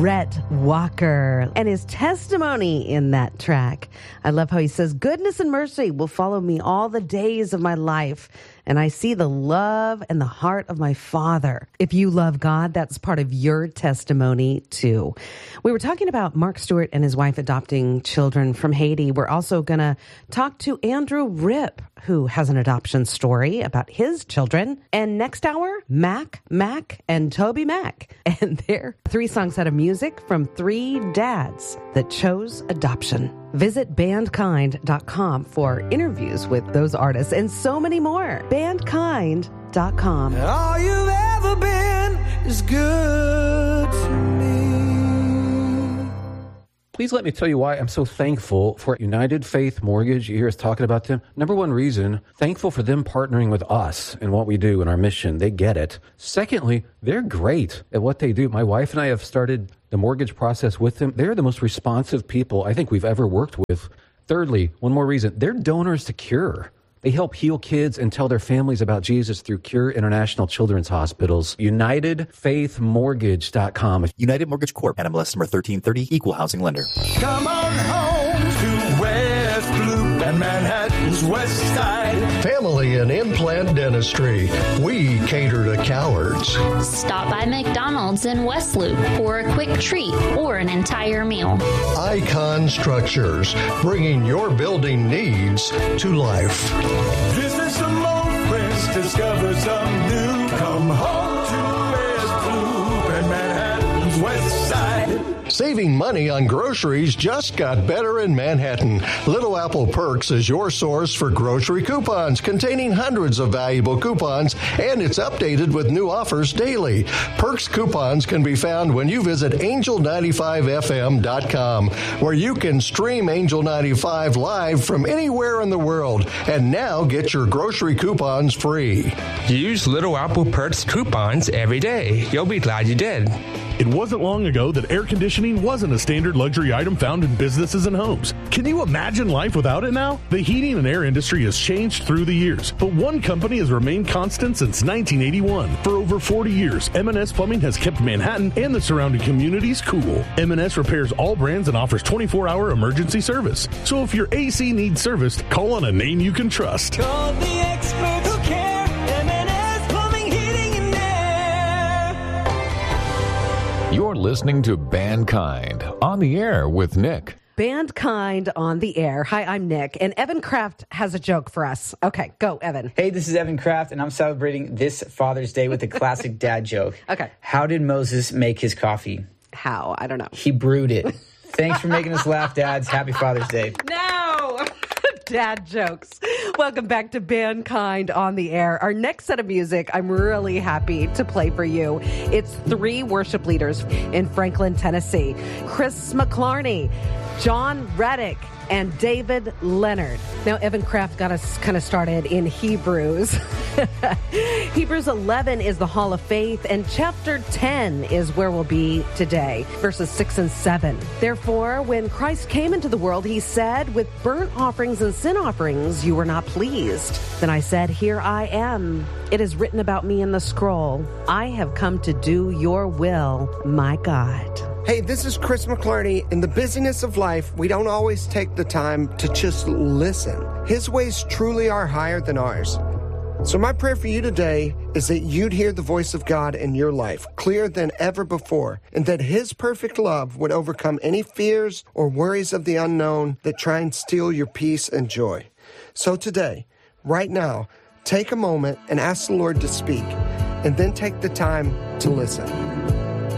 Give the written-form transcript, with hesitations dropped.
Rhett Walker and his testimony in that track. I love how he says, goodness and mercy will follow me all the days of my life, and I see the love and the heart of my Father. If you love God, that's part of your testimony too. We were talking about Mark Stewart and his wife adopting children from Haiti. We're also going to talk to Andrew Ripp, who has an adoption story about his children. And next hour, Mac, and Toby Mac. And their 3 songs out of music from 3 dads that chose adoption. Visit bandkind.com for interviews with those artists and so many more. Bandkind.com. All you've ever been is good to me. Please let me tell you why I'm so thankful for United Faith Mortgage. You hear us talking about them. Number one reason, thankful for them partnering with us in what we do in our mission. They get it. Secondly, they're great at what they do. My wife and I have started the mortgage process with them. They're the most responsive people I think we've ever worked with. Thirdly, one more reason, they're donors to Cure. They help heal kids and tell their families about Jesus through Cure International Children's Hospitals. UnitedFaithMortgage.com. United Mortgage Corp. NMLS number 1330. Equal housing lender. Come on home to West Loop and Manhattan's West Side. Family and implant dentistry. We cater to cowards. Stop by McDonald's in West Loop for a quick treat or an entire meal. Icon Structures, bringing your building needs to life. Visit some old friends, discover some new. Come home to West Loop and Manhattan's West Side. Saving money on groceries just got better in Manhattan. Little Apple Perks is your source for grocery coupons containing hundreds of valuable coupons, and it's updated with new offers daily. Perks coupons can be found when you visit angel95fm.com, where you can stream Angel 95 live from anywhere in the world, and now get your grocery coupons free. Use Little Apple Perks coupons every day. You'll be glad you did. It wasn't long ago that air conditioning wasn't a standard luxury item found in businesses and homes. Can you imagine life without it now? The heating and air industry has changed through the years, but one company has remained constant since 1981. For over 40 years, M&S Plumbing has kept Manhattan and the surrounding communities cool. M&S repairs all brands and offers 24-hour emergency service. So if your AC needs serviced, call on a name you can trust. Call the experts who care. M&S Plumbing, Heating, and Air. You're listening to Bandkind on the air with Nick. Bandkind on the air. Hi, I'm Nick, and Evan Kraft has a joke for us. Okay, go, Evan. Hey, this is Evan Kraft, and I'm celebrating this Father's Day with a classic dad joke. Okay. How did Moses make his coffee? How? I don't know. He brewed it. Thanks for making us laugh, dads. Happy Father's Day. No! Dad jokes. Welcome back to Bandkind on the air. Our next set of music, I'm really happy to play for you. It's 3 worship leaders in Franklin, Tennessee. Chris McClarney, John Reddick, and David Leonard. Now, Evan Kraft got us kind of started in Hebrews. Hebrews 11 is the Hall of Faith, and chapter 10 is where we'll be today, verses 6 and 7. Therefore, when Christ came into the world, he said, with burnt offerings and sin offerings you were not pleased. Then I said, here I am. It is written about me in the scroll. I have come to do your will, my God. Hey, this is Chris McClarney. In the busyness of life, we don't always take the time to just listen. His ways truly are higher than ours. So my prayer for you today is that you'd hear the voice of God in your life clearer than ever before, and that his perfect love would overcome any fears or worries of the unknown that try and steal your peace and joy. So today, right now, take a moment and ask the Lord to speak, and then take the time to listen.